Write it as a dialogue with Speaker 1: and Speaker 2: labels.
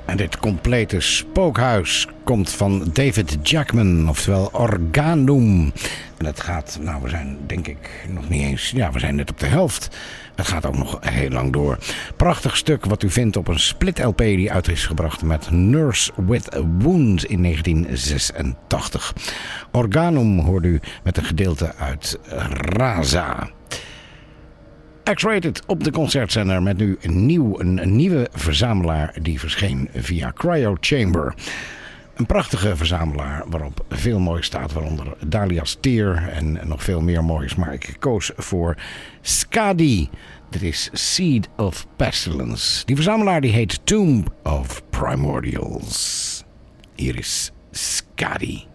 Speaker 1: En dit complete spookhuis komt van David Jackman, oftewel Organum. En het gaat, we zijn denk ik nog niet eens, we zijn net op de helft. Het gaat ook nog heel lang door. Prachtig stuk wat u vindt op een split-LP die uit is gebracht met Nurse with a Wound in 1986. Organum hoort u met een gedeelte uit Raza. X-Rated op de concertzender met nu een nieuwe verzamelaar die verscheen via Cryo Chamber. Een prachtige verzamelaar waarop veel moois staat, waaronder Dahlia's Tear en nog veel meer moois. Maar ik koos voor Skadi. Dit is Seed of Pestilence. Die verzamelaar die heet Tomb of Primordials. Hier is Skadi.